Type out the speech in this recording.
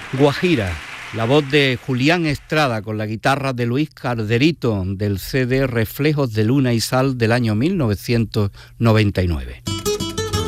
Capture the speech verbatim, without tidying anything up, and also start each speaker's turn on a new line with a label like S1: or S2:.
S1: Guajira, la voz de Julián Estrada con la guitarra de Luis Calderito del C D Reflejos de Luna y Sal del año mil novecientos noventa y nueve.